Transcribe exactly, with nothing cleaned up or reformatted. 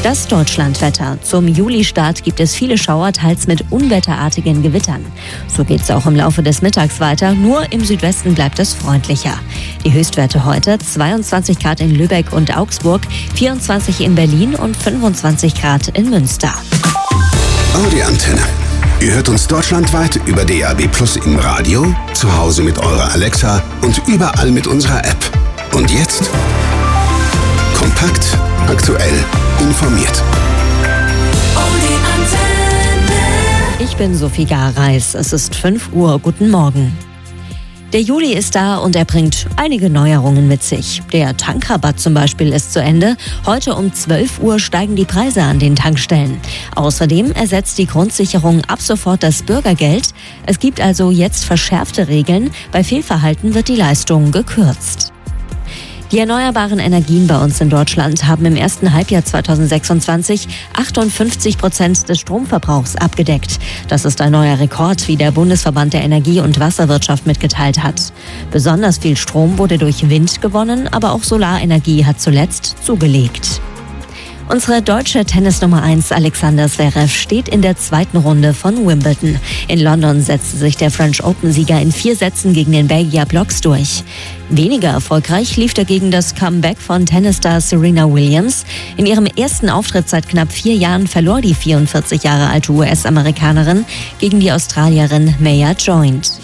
Das Deutschlandwetter. Zum Julistart gibt es viele Schauer, teils mit unwetterartigen Gewittern. So geht es auch im Laufe des Mittags weiter, nur im Südwesten bleibt es freundlicher. Die Höchstwerte heute: zweiundzwanzig Grad in Lübeck und Augsburg, vierundzwanzig in Berlin und fünfundzwanzig Grad in Münster. Audi Antenne. Ihr hört uns deutschlandweit über D A B Plus im Radio, zu Hause mit eurer Alexa und überall mit unserer App. Und jetzt kompakt, aktuell, informiert. Ich bin Sophie Gareis. Es ist fünf Uhr. Guten Morgen. Der Juli ist da und er bringt einige Neuerungen mit sich. Der Tankrabatt zum Beispiel ist zu Ende. Heute um zwölf Uhr steigen die Preise an den Tankstellen. Außerdem ersetzt die Grundsicherung ab sofort das Bürgergeld. Es gibt also jetzt verschärfte Regeln. Bei Fehlverhalten wird die Leistung gekürzt. Die erneuerbaren Energien bei uns in Deutschland haben im ersten Halbjahr zweitausendsechsundzwanzig achtundfünfzig Prozent des Stromverbrauchs abgedeckt. Das ist ein neuer Rekord, wie der Bundesverband der Energie- und Wasserwirtschaft mitgeteilt hat. Besonders viel Strom wurde durch Wind gewonnen, aber auch Solarenergie hat zuletzt zugelegt. Unsere deutsche Tennisnummer eins Alexander Zverev steht in der zweiten Runde von Wimbledon. In London setzte sich der French Open-Sieger in vier Sätzen gegen den Belgier Blocks durch. Weniger erfolgreich lief dagegen das Comeback von Tennisstar Serena Williams. In ihrem ersten Auftritt seit knapp vier Jahren verlor die vierundvierzig Jahre alte U S-Amerikanerin gegen die Australierin Maya Joint.